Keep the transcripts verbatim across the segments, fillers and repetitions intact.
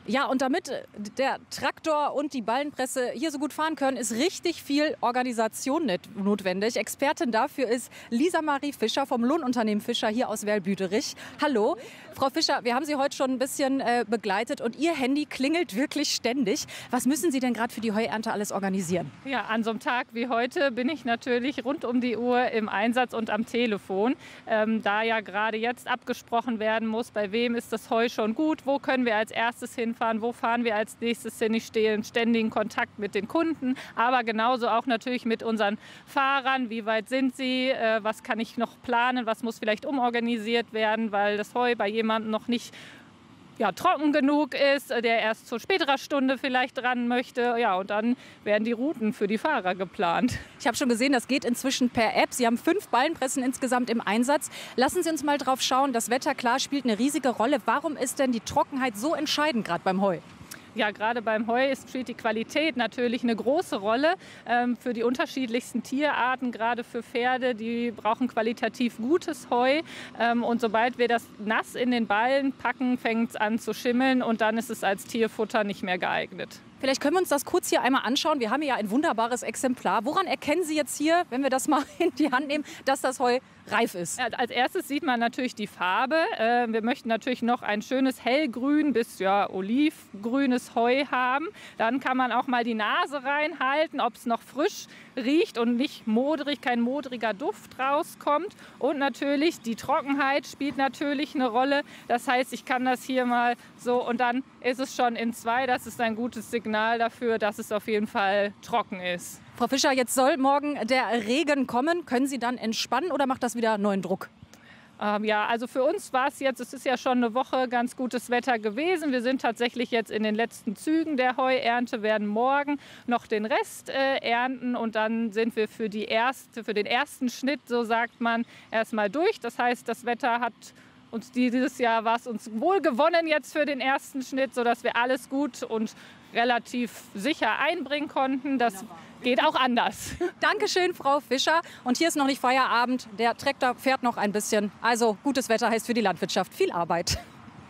Ja, und damit der Traktor und die Ballenpresse hier so gut fahren können, ist richtig viel Organisation notwendig. Expertin dafür ist Lisa Marie Fischer vom Lohnunternehmen Fischer hier aus Werl-Büderich. Hallo, Frau Fischer, wir haben Sie heute schon ein bisschen äh, begleitet und Ihr Handy klingelt wirklich ständig. Was müssen Sie denn gerade für die Heuernte alles organisieren? Ja, an so einem Tag wie heute bin ich natürlich rund um die Uhr im Einsatz und am Telefon, ähm, da ja gerade jetzt abgesprochen werden muss, bei wem ist das Heu schon gut, wo können wir als erstes hinfahren, wo fahren wir als nächstes hin. Ich stehe in ständigen Kontakt mit den Kunden, aber genauso auch natürlich mit unseren Fahrern. Wie weit sind sie, äh, was kann ich noch planen, was muss vielleicht umorganisiert werden, weil das Heu bei jemandem noch nicht ja, trocken genug ist, der erst zu späterer Stunde vielleicht dran möchte. Ja, und dann werden die Routen für die Fahrer geplant. Ich habe schon gesehen, das geht inzwischen per App. Sie haben fünf Ballenpressen insgesamt im Einsatz. Lassen Sie uns mal drauf schauen. Das Wetter, klar, spielt eine riesige Rolle. Warum ist denn die Trockenheit so entscheidend, gerade beim Heu? Ja, gerade beim Heu spielt die Qualität natürlich eine große Rolle ähm, für die unterschiedlichsten Tierarten. Gerade für Pferde, die brauchen qualitativ gutes Heu. Ähm, und sobald wir das nass in den Ballen packen, fängt es an zu schimmeln und dann ist es als Tierfutter nicht mehr geeignet. Vielleicht können wir uns das kurz hier einmal anschauen. Wir haben hier ein wunderbares Exemplar. Woran erkennen Sie jetzt hier, wenn wir das mal in die Hand nehmen, dass das Heu reif ist? Ja, als erstes sieht man natürlich die Farbe. Äh, wir möchten natürlich noch ein schönes hellgrün bis ja, olivgrünes Heu haben. Dann kann man auch mal die Nase reinhalten, ob es noch frisch riecht und nicht modrig, kein modriger Duft rauskommt. Und natürlich die Trockenheit spielt natürlich eine Rolle. Das heißt, ich kann das hier mal so und dann ist es schon in zwei. Das ist ein gutes Signal dafür, dass es auf jeden Fall trocken ist. Frau Fischer, jetzt soll morgen der Regen kommen. Können Sie dann entspannen oder macht das wieder neuen Druck? Ähm, ja, also für uns war es jetzt, es ist ja schon eine Woche ganz gutes Wetter gewesen. Wir sind tatsächlich jetzt in den letzten Zügen der Heuernte, werden morgen noch den Rest äh, ernten und dann sind wir für, die erste, für den ersten Schnitt, so sagt man, erstmal durch. Das heißt, das Wetter hat uns dieses Jahr war es uns wohl gewonnen jetzt für den ersten Schnitt, sodass wir alles gut und relativ sicher einbringen konnten. Das geht auch anders. Dankeschön, Frau Fischer. Und hier ist noch nicht Feierabend. Der Traktor fährt noch ein bisschen. Also gutes Wetter heißt für die Landwirtschaft viel Arbeit.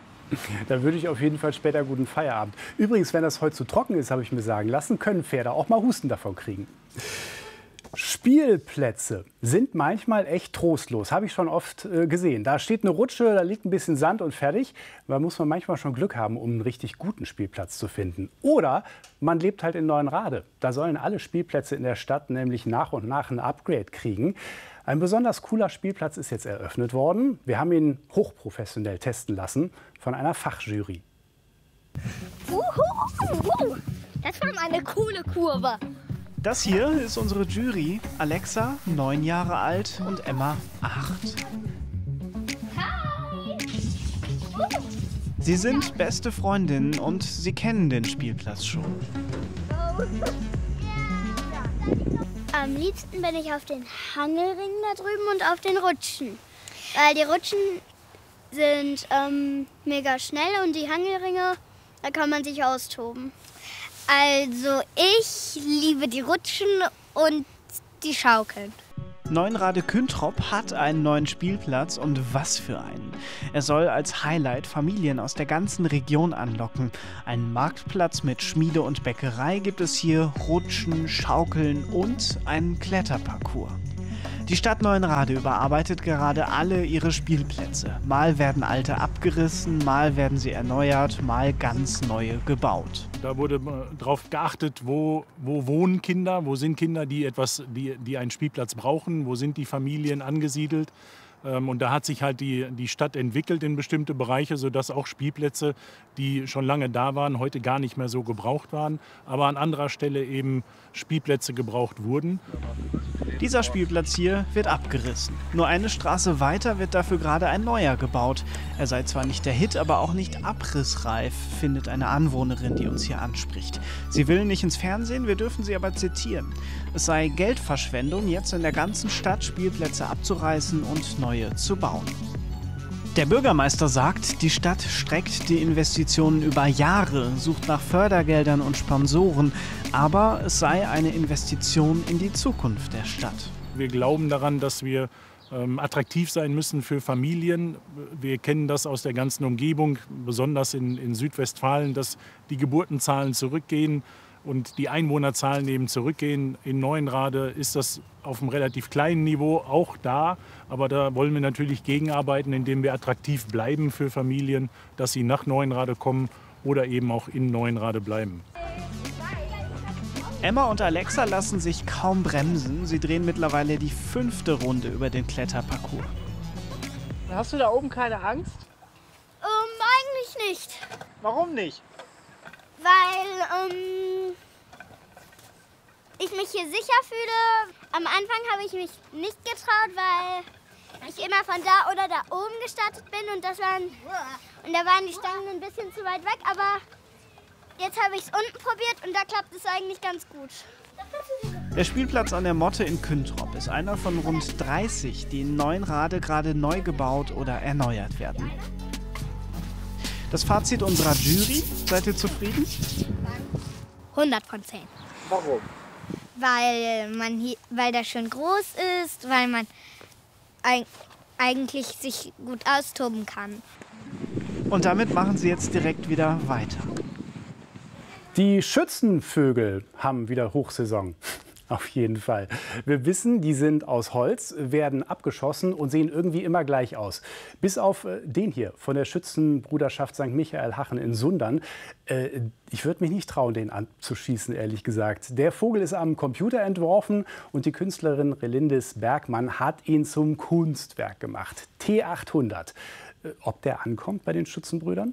Da würde ich auf jeden Fall später guten Feierabend. Übrigens, wenn das heute zu trocken ist, habe ich mir sagen lassen, können Pferde auch mal Husten davon kriegen. Spielplätze sind manchmal echt trostlos, habe ich schon oft äh, gesehen. Da steht eine Rutsche, da liegt ein bisschen Sand und fertig. Da muss man manchmal schon Glück haben, um einen richtig guten Spielplatz zu finden. Oder man lebt halt in Neuenrade. Da sollen alle Spielplätze in der Stadt nämlich nach und nach ein Upgrade kriegen. Ein besonders cooler Spielplatz ist jetzt eröffnet worden. Wir haben ihn hochprofessionell testen lassen von einer Fachjury. Uhuhu, das war mal eine coole Kurve. Das hier ist unsere Jury. Alexa, neun Jahre alt, und Emma, acht. Hi! Sie sind beste Freundinnen und sie kennen den Spielplatz schon. Am liebsten bin ich auf den Hangelringen da drüben und auf den Rutschen. Weil die Rutschen sind ähm, mega schnell und die Hangelringe, da kann man sich austoben. Also ich liebe die Rutschen und die Schaukeln. Neunrade Küntrop hat einen neuen Spielplatz und was für einen. Er soll als Highlight Familien aus der ganzen Region anlocken. Einen Marktplatz mit Schmiede und Bäckerei gibt es hier, Rutschen, Schaukeln und einen Kletterparcours. Die Stadt Neuenrade überarbeitet gerade alle ihre Spielplätze. Mal werden alte abgerissen, mal werden sie erneuert, mal ganz neue gebaut. Da wurde darauf geachtet, wo, wo wohnen Kinder, wo sind Kinder, die, etwas, die, die einen Spielplatz brauchen, wo sind die Familien angesiedelt. Und da hat sich halt die, die Stadt entwickelt in bestimmte Bereiche, sodass auch Spielplätze, die schon lange da waren, heute gar nicht mehr so gebraucht waren, aber an anderer Stelle eben Spielplätze gebraucht wurden. Dieser Spielplatz hier wird abgerissen. Nur eine Straße weiter wird dafür gerade ein neuer gebaut. Er sei zwar nicht der Hit, aber auch nicht abrissreif, findet eine Anwohnerin, die uns hier anspricht. Sie will nicht ins Fernsehen, wir dürfen sie aber zitieren. Es sei Geldverschwendung, jetzt in der ganzen Stadt Spielplätze abzureißen und neue zu bauen. Der Bürgermeister sagt, die Stadt streckt die Investitionen über Jahre, sucht nach Fördergeldern und Sponsoren, aber es sei eine Investition in die Zukunft der Stadt. Wir glauben daran, dass wir ähm, attraktiv sein müssen für Familien. Wir kennen das aus der ganzen Umgebung, besonders in, in Südwestfalen, dass die Geburtenzahlen zurückgehen und die Einwohnerzahlen eben zurückgehen. In Neuenrade ist das auf einem relativ kleinen Niveau auch da, aber da wollen wir natürlich gegenarbeiten, indem wir attraktiv bleiben für Familien, dass sie nach Neuenrade kommen oder eben auch in Neuenrade bleiben. Emma und Alexa lassen sich kaum bremsen. Sie drehen mittlerweile die fünfte Runde über den Kletterparcours. Hast du da oben keine Angst? Ähm, eigentlich nicht. Warum nicht? Weil ähm, ich mich hier sicher fühle. Am Anfang habe ich mich nicht getraut, weil ich immer von da oder da oben gestartet bin und das waren und da waren die Stangen ein bisschen zu weit weg, aber jetzt habe ich es unten probiert und da klappt es eigentlich ganz gut. Der Spielplatz an der Motte in Küntrop ist einer von rund dreißig, die in Neuenrade gerade neu gebaut oder erneuert werden. Das Fazit unserer Jury, seid ihr zufrieden? hundert Prozent. Warum? Weil, man hier, weil das schön groß ist, weil man eig eigentlich sich gut austoben kann. Und damit machen sie jetzt direkt wieder weiter. Die Schützenvögel haben wieder Hochsaison. Auf jeden Fall. Wir wissen, die sind aus Holz, werden abgeschossen und sehen irgendwie immer gleich aus. Bis auf den hier von der Schützenbruderschaft Sankt Michael Hachen in Sundern. Äh, ich würde mich nicht trauen, den anzuschießen, ehrlich gesagt. Der Vogel ist am Computer entworfen und die Künstlerin Relindis Bergmann hat ihn zum Kunstwerk gemacht. T achthundert. Äh, ob der ankommt bei den Schützenbrüdern?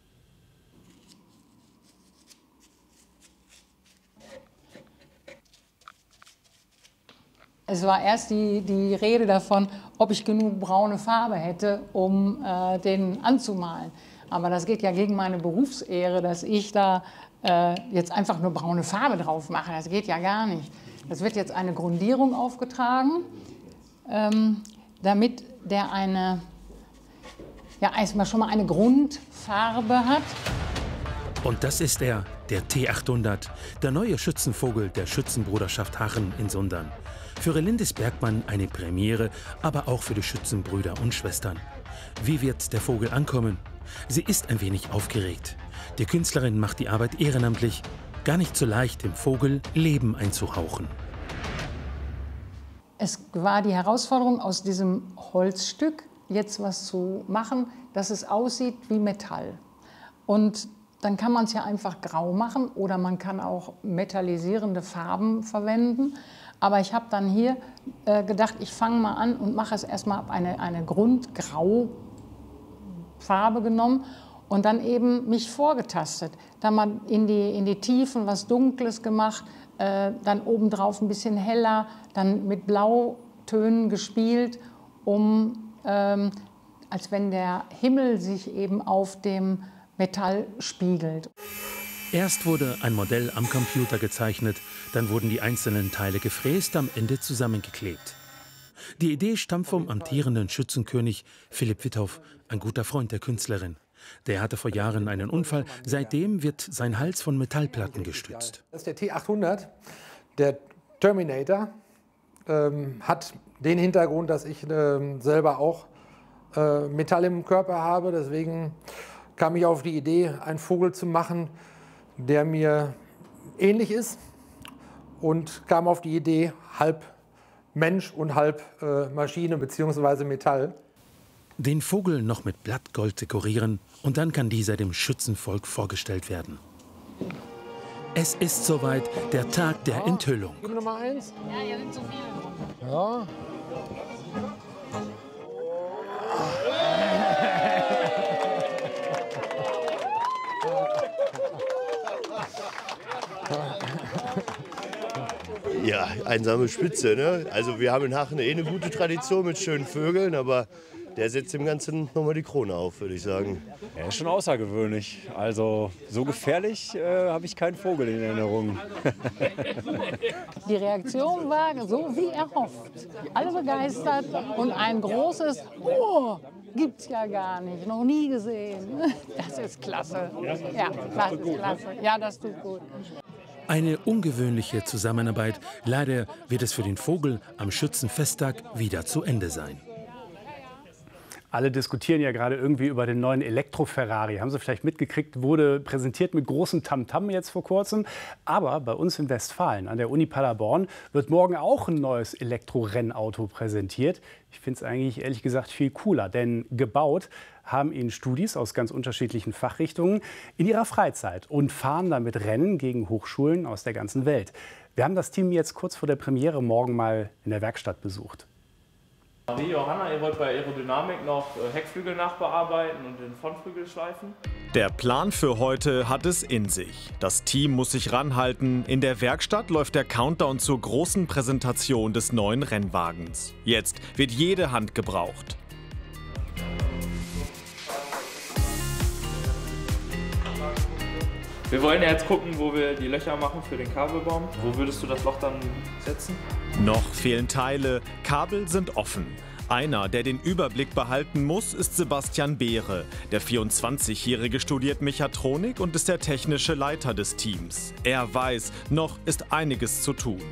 Es war erst die, die Rede davon, ob ich genug braune Farbe hätte, um äh, den anzumalen. Aber das geht ja gegen meine Berufsehre, dass ich da äh, jetzt einfach nur braune Farbe drauf mache. Das geht ja gar nicht. Es wird jetzt eine Grundierung aufgetragen, ähm, damit der eine, ja, erstmal schon mal eine Grundfarbe hat. Und das ist er, der T achthundert, der neue Schützenvogel der Schützenbruderschaft Hachen in Sundern. Für Relindis Bergmann eine Premiere, aber auch für die Schützenbrüder und Schwestern. Wie wird der Vogel ankommen? Sie ist ein wenig aufgeregt. Die Künstlerin macht die Arbeit ehrenamtlich. Gar nicht so leicht, dem Vogel Leben einzuhauchen. Es war die Herausforderung, aus diesem Holzstück jetzt was zu machen, dass es aussieht wie Metall. Und dann kann man es ja einfach grau machen oder man kann auch metallisierende Farben verwenden. Aber ich habe dann hier äh, gedacht, ich fange mal an und mache es erstmal ab eine, eine Grundgraufarbe genommen und dann eben mich vorgetastet. Dann mal in die, in die Tiefen was Dunkles gemacht, äh, dann obendrauf ein bisschen heller, dann mit Blautönen gespielt, um, ähm, als wenn der Himmel sich eben auf dem Metall spiegelt. Erst wurde ein Modell am Computer gezeichnet, dann wurden die einzelnen Teile gefräst, am Ende zusammengeklebt. Die Idee stammt vom amtierenden Schützenkönig Philipp Withoff, ein guter Freund der Künstlerin. Der hatte vor Jahren einen Unfall, seitdem wird sein Hals von Metallplatten gestützt. Das ist der T achthundert, der Terminator, ähm, hat den Hintergrund, dass ich äh, selber auch äh, Metall im Körper habe. Deswegen kam ich auf die Idee, einen Vogel zu machen, der mir ähnlich ist, und kam auf die Idee, halb Mensch und halb äh, Maschine bzw. Metall. Den Vogel noch mit Blattgold dekorieren und dann kann dieser dem Schützenvolk vorgestellt werden. Es ist soweit, der Tag der Enthüllung. Gib mir noch mal eins. Ja, hier sind zu viele. Ja. Ja, einsame Spitze, ne? Also wir haben in Hachen eh eine gute Tradition mit schönen Vögeln, aber der setzt dem Ganzen nochmal die Krone auf, würde ich sagen. Er ist schon außergewöhnlich. Also so gefährlich äh, habe ich keinen Vogel in Erinnerung. Die Reaktion war so wie erhofft. Alle begeistert und ein großes Oh, gibt's ja gar nicht, noch nie gesehen. Das ist klasse. Ja, das ist klasse. Ja, das tut gut. Eine ungewöhnliche Zusammenarbeit. Leider wird es für den Vogel am Schützenfesttag wieder zu Ende sein. Alle diskutieren ja gerade irgendwie über den neuen Elektro-Ferrari. Haben Sie vielleicht mitgekriegt, wurde präsentiert mit großem Tamtam jetzt vor kurzem. Aber bei uns in Westfalen, an der Uni Paderborn, wird morgen auch ein neues Elektro-Rennauto präsentiert. Ich finde es eigentlich ehrlich gesagt viel cooler, denn gebaut haben ihn Studis aus ganz unterschiedlichen Fachrichtungen in ihrer Freizeit und fahren damit Rennen gegen Hochschulen aus der ganzen Welt. Wir haben das Team jetzt kurz vor der Premiere morgen mal in der Werkstatt besucht. Marie, Johanna, ihr wollt bei Aerodynamik noch Heckflügel nachbearbeiten und den Frontflügel schleifen? Der Plan für heute hat es in sich. Das Team muss sich ranhalten. In der Werkstatt läuft der Countdown zur großen Präsentation des neuen Rennwagens. Jetzt wird jede Hand gebraucht. Wir wollen ja jetzt gucken, wo wir die Löcher machen für den Kabelbaum. Wo würdest du das Loch dann setzen? Noch fehlen Teile, Kabel sind offen. Einer, der den Überblick behalten muss, ist Sebastian Beere. Der vierundzwanzigjährige studiert Mechatronik und ist der technische Leiter des Teams. Er weiß, noch ist einiges zu tun.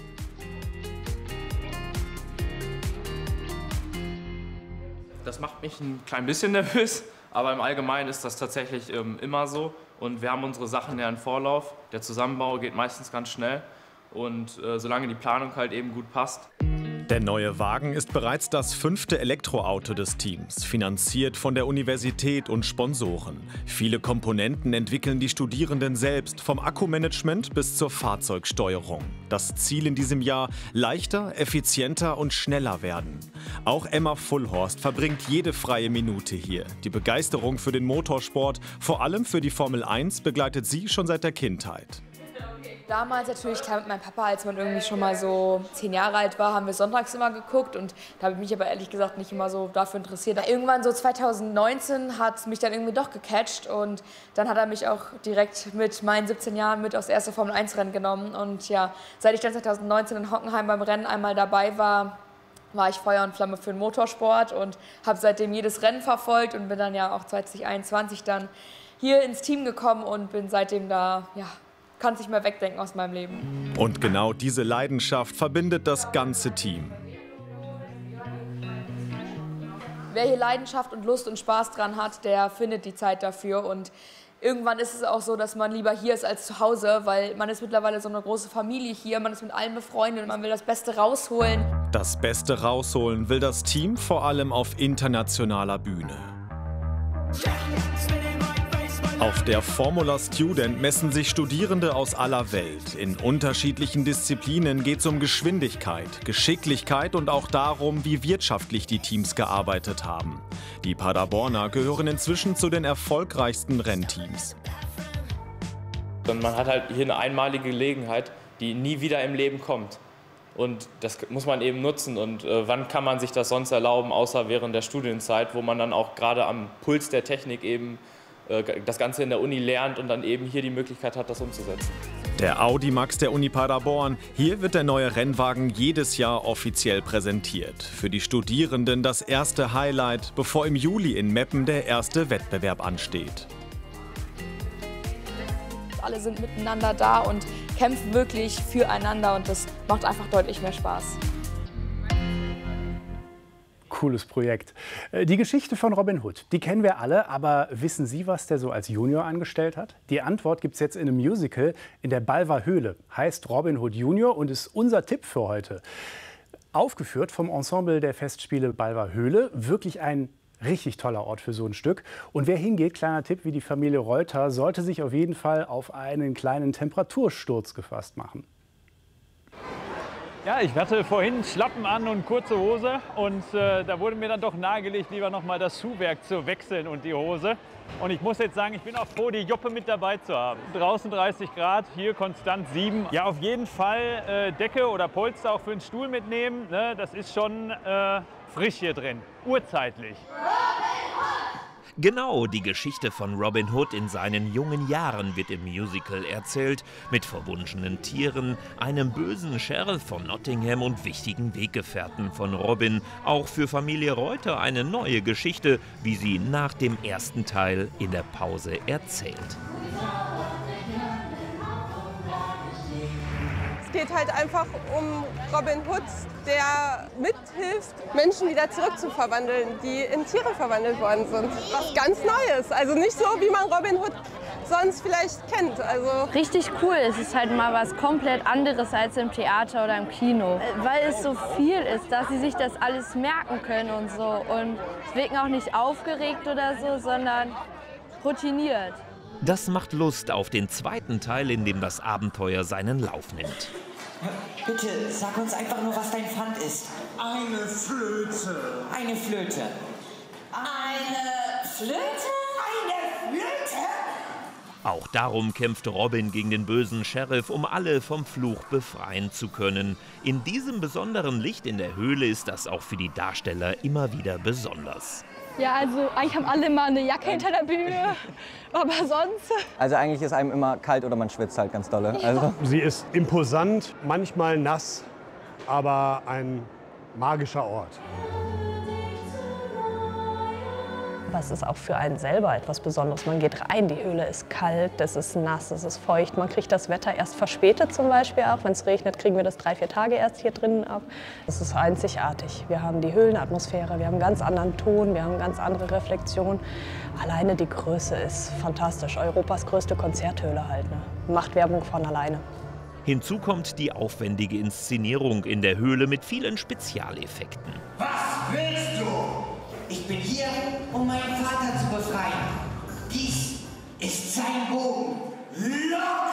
Das macht mich ein klein bisschen nervös, aber im Allgemeinen ist das tatsächlich ähm, immer so. Und wir haben unsere Sachen ja im Vorlauf. Der Zusammenbau geht meistens ganz schnell. Und äh, solange die Planung halt eben gut passt. Der neue Wagen ist bereits das fünfte Elektroauto des Teams, finanziert von der Universität und Sponsoren. Viele Komponenten entwickeln die Studierenden selbst, vom Akkumanagement bis zur Fahrzeugsteuerung. Das Ziel in diesem Jahr: leichter, effizienter und schneller werden. Auch Emma Fullhorst verbringt jede freie Minute hier. Die Begeisterung für den Motorsport, vor allem für die Formel eins, begleitet sie schon seit der Kindheit. Damals natürlich, klar, mit meinem Papa, als man irgendwie schon mal so zehn Jahre alt war, haben wir sonntags immer geguckt und da habe ich mich aber ehrlich gesagt nicht immer so dafür interessiert. Irgendwann so zweitausendneunzehn hat es mich dann irgendwie doch gecatcht und dann hat er mich auch direkt mit meinen siebzehn Jahren mit aufs erste Formel eins Rennen genommen und ja, seit ich dann zweitausendneunzehn in Hockenheim beim Rennen einmal dabei war, war ich Feuer und Flamme für den Motorsport und habe seitdem jedes Rennen verfolgt und bin dann ja auch zweitausendeinundzwanzig dann hier ins Team gekommen und bin seitdem da, ja, kann es nicht mehr wegdenken aus meinem Leben. Und genau diese Leidenschaft verbindet das ganze Team. Wer hier Leidenschaft und Lust und Spaß dran hat, der findet die Zeit dafür. Und irgendwann ist es auch so, dass man lieber hier ist als zu Hause, weil man ist mittlerweile so eine große Familie hier, man ist mit allen befreundet und man will das Beste rausholen. Das Beste rausholen will das Team vor allem auf internationaler Bühne. Auf der Formula Student messen sich Studierende aus aller Welt. In unterschiedlichen Disziplinen geht es um Geschwindigkeit, Geschicklichkeit und auch darum, wie wirtschaftlich die Teams gearbeitet haben. Die Paderborner gehören inzwischen zu den erfolgreichsten Rennteams. Und man hat halt hier eine einmalige Gelegenheit, die nie wieder im Leben kommt. Und das muss man eben nutzen. Und äh, wann kann man sich das sonst erlauben, außer während der Studienzeit, wo man dann auch gerade am Puls der Technik eben das Ganze in der Uni lernt und dann eben hier die Möglichkeit hat, das umzusetzen. Der Audi Max der Uni Paderborn. Hier wird der neue Rennwagen jedes Jahr offiziell präsentiert. Für die Studierenden das erste Highlight, bevor im Juli in Meppen der erste Wettbewerb ansteht. Alle sind miteinander da und kämpfen wirklich füreinander und das macht einfach deutlich mehr Spaß. Cooles Projekt. Die Geschichte von Robin Hood, die kennen wir alle, aber wissen Sie, was der so als Junior angestellt hat? Die Antwort gibt es jetzt in einem Musical in der Balver Höhle. Heißt Robin Hood Junior und ist unser Tipp für heute. Aufgeführt vom Ensemble der Festspiele Balver Höhle. Wirklich ein richtig toller Ort für so ein Stück. Und wer hingeht, kleiner Tipp wie die Familie Reuter, sollte sich auf jeden Fall auf einen kleinen Temperatursturz gefasst machen. Ja, ich hatte vorhin Schlappen an und kurze Hose und äh, da wurde mir dann doch nahegelegt, lieber noch mal das Schuhwerk zu wechseln und die Hose. Und ich muss jetzt sagen, ich bin auch froh, die Joppe mit dabei zu haben. Draußen dreißig Grad, hier konstant sieben. Ja, auf jeden Fall äh, Decke oder Polster auch für den Stuhl mitnehmen. Ne? Das ist schon äh, frisch hier drin, urzeitlich. Genau, die Geschichte von Robin Hood in seinen jungen Jahren wird im Musical erzählt, mit verwunschenen Tieren, einem bösen Sheriff von Nottingham und wichtigen Weggefährten von Robin. Auch für Familie Reuter eine neue Geschichte, wie sie nach dem ersten Teil in der Pause erzählt. geht halt einfach um Robin Hood, der mithilft, Menschen wieder zurückzuverwandeln, die in Tiere verwandelt worden sind. Was ganz Neues, also nicht so, wie man Robin Hood sonst vielleicht kennt. Also richtig cool, es ist halt mal was komplett anderes als im Theater oder im Kino. Weil es so viel ist, dass sie sich das alles merken können und so. Und es wirken auch nicht aufgeregt oder so, sondern routiniert. Das macht Lust auf den zweiten Teil, in dem das Abenteuer seinen Lauf nimmt. Bitte, sag uns einfach nur, was dein Pfand ist. Eine Flöte. Eine Flöte. Eine Flöte? Eine Flöte? Auch darum kämpft Robin gegen den bösen Sheriff, um alle vom Fluch befreien zu können. In diesem besonderen Licht in der Höhle ist das auch für die Darsteller immer wieder besonders. Ja, also eigentlich haben alle mal eine Jacke hinter der Bühne, aber sonst... Also eigentlich ist einem immer kalt oder man schwitzt halt ganz dolle. Also. Sie ist imposant, manchmal nass, aber ein magischer Ort. Aber es ist auch für einen selber etwas Besonderes. Man geht rein, die Höhle ist kalt, es ist nass, es ist feucht. Man kriegt das Wetter erst verspätet zum Beispiel ab. Wenn es regnet, kriegen wir das drei, vier Tage erst hier drinnen ab. Es ist einzigartig. Wir haben die Höhlenatmosphäre, wir haben einen ganz anderen Ton, wir haben eine ganz andere Reflexion. Alleine die Größe ist fantastisch. Europas größte Konzerthöhle halt. Ne? Macht Werbung von alleine. Hinzu kommt die aufwendige Inszenierung in der Höhle mit vielen Spezialeffekten. Was willst du? Ich bin hier, um meinen Vater zu befreien. Dies ist sein Bogen. Ja!